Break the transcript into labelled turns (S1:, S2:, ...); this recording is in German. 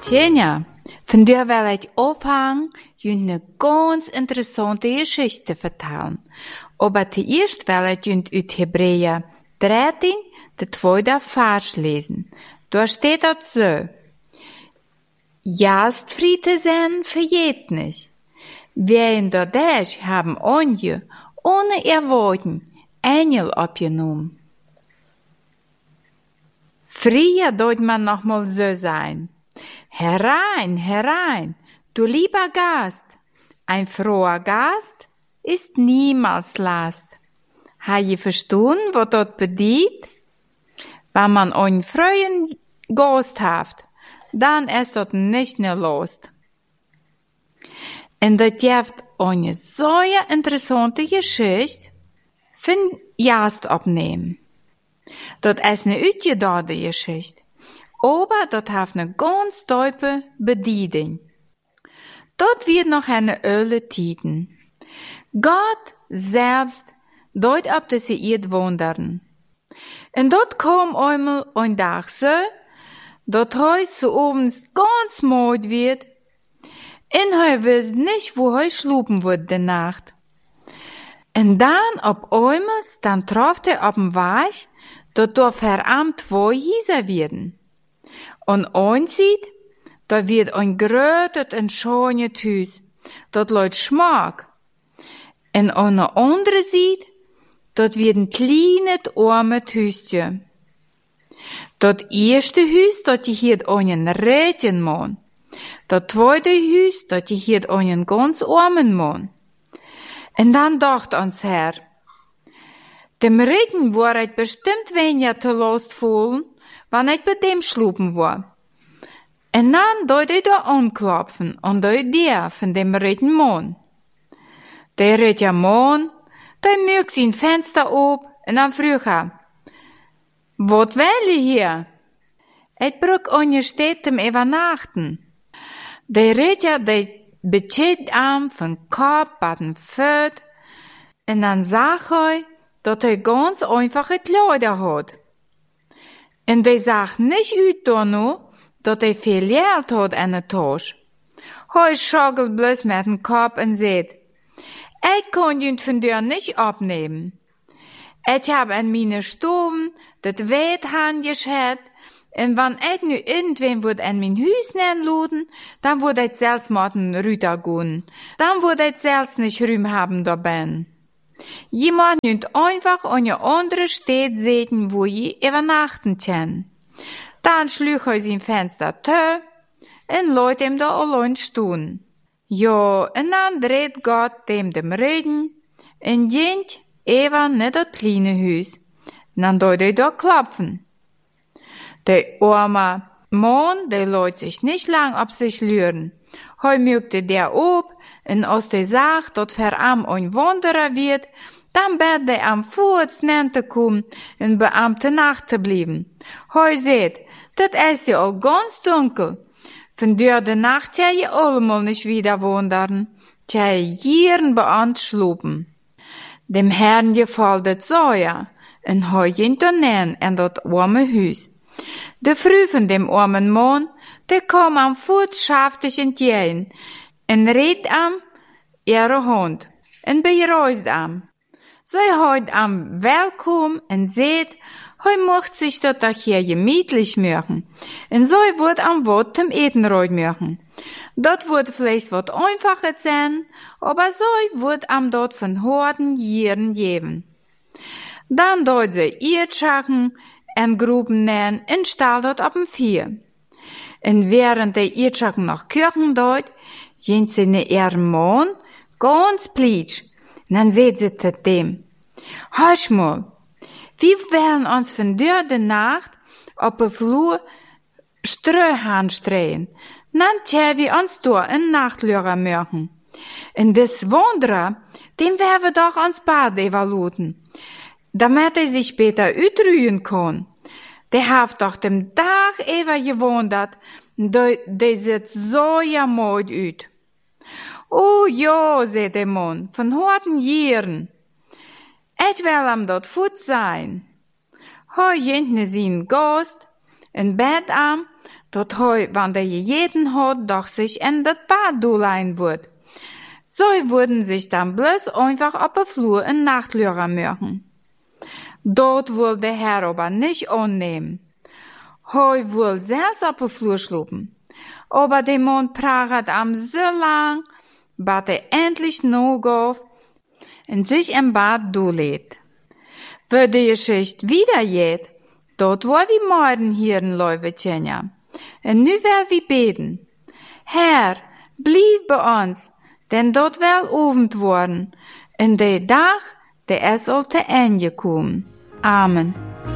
S1: Tjenja, von der will ich anfangen, eine ganz interessante Geschichte vertellen. Aber zuerst will ich aus Hebräer 13, der zweite Vers lesen. Da steht dort so: Jastfriede sein vergeht nicht. Wir in der Dash haben onje, ohne Erwarten, Engel abgenommen. Früher dort man noch mal so sein. Herein, herein, du lieber Gast. Ein froher Gast ist niemals Last. Ha je verstanden, was dort bedeutet? Wenn man einen freien Gast hat, dann ist dort nicht mehr Lust. Und dort gibt eine sehr interessante Geschichte von Jast abnehmen. Dort ist eine uitgedachte Geschichte. Aber dort hat eine ganz tiefe Bedeutung. Dort wird noch eine Öle Titen. Gott selbst dort ab dass sie wundern. Und dort kam einmal ein Tag so, dort heut zu abends ganz müde wird, und er wusste nicht, wo er schlupen wird die Nacht. Und dann ab einmal, dann traf er auf dem Weg, dort darf er am zwei Häuser werden. Und eins sieht, da wird ein grötet und schönes Haus, dort leut Schmack. Und an der andere sieht, dort wird ein kleines, armes Häuschen. Dort erste Haus, dort hier einen reichen Mann. Dort zweite Haus, dort hier einen ganz armen Mann. Und dann dacht ans Herr, dem Regen war ich bestimmt weniger zu Last fallen, wenn ich bei dem schlupen war. Und dann deut ich da anklopfen und deut der von dem reichen Mann. Der reiche Mann, der mögt sein Fenster auf und dann frug er, wat will ihr hier? Ich brauch eine Stätte zum Übernachten. Der Ritter, der bezieht am von Kopf bis den Füßen und dann sagt er, dass er ganz einfache Kleider hat. Und der sagt nicht ut da nur, dass er viel Geld hat in der Tasche. Er schaukelt bloß mit dem Kopf und sagt, ich kann ihn von dir nicht abnehmen. Ich hab an meine Stuben das Weidhahn geschät, und wenn ich nu irgendwen würd an mein Haus nennen luden, dann würd ich selbst mal den Rüter gehen. Dann würd ich selbst nicht Rühm haben da ben. Jemand nimmt einfach eine andere Stadt sehen, wo je übernachten kann. Dann schlug er sein Fenster zu und lässt ihm da allein stehen. Ja, und dann dreht Gott dem Regen und geht eben nicht das kleine Haus. Dann deut er da klopfen. Der arme Mann, der lässt sich nicht lang auf sich lüren. Heu mögte der ob, und aus der Sache, dort für am ein Wanderer wird, dann wird der am Fuß nennte kommen, in beamte Nacht zu bleiben. Heu seht, das ist ja all ganz dunkel. Von der de Nacht tja je allemal nicht wieder wandern, tja jieren beant schlupen. Dem Herrn gefällt das so ja, und heu jint nen in dat arme Haus. De Früh von dem armen Mann, der kam am Fuß schaftig entgegen, und redt am ihre Hand, und begrüßt am. Sie heut am Willkommen und seht, heu mocht sich dort auch hier gemütlich machen, und so wird am Wort zum Etenreut machen. Dort wird vielleicht wat einfacher sein, aber so wird am dort von Horden Jieren geben. Dann dort sie ihr Schachen, en Gruppen nähen und stahl dort auf dem Vier. Und während der Irrschaken noch Kirchen dort, jent sie ne ihren Mann ganz plitsch. Und dann seht sie zu dem, hörsch mal, wie werden uns von der de Nacht auf der Flur Ströhahn strehen, dann tja wir uns dort in Nachtlörer machen. Und des Wanderer, dem werden wir doch ans Bad evaluten, damit er sich später utrühen kann. Der hat doch dem Tag über gewundert, der sieht so jammernd ut. Oh ja, sagt der Mann, von harten Jahren. Ich will am dort fut sein. Heu jentne sin Gast, in Bett am, dat hij, wanneer je jeden hat, doch sich in dat Bad doelein wird. So würden sich dann bloß einfach auf der Flur in Nachtlehrer machen. Dort will der Herr aber nicht annehmen. Hij will selbst auf der Flur schlupen. Aber der Mann pragert am so lang, bat endlich nog auf und sich im Bad dolädt. Für die Geschichte wieder geht, dort war wie morgen hier in Leuvetjenja. Und nu will wir beten. Herr, blieb bei uns, denn dort wel Abend worden, in de dag, der es sollte Ende kommen. Amen.